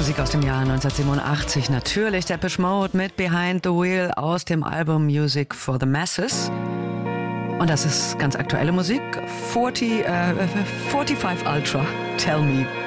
Musik aus dem Jahr 1987. Natürlich Depeche Mode mit Behind the Wheel aus dem Album Music for the Masses. Und das ist ganz aktuelle Musik. 45 Ultra, Tell Me.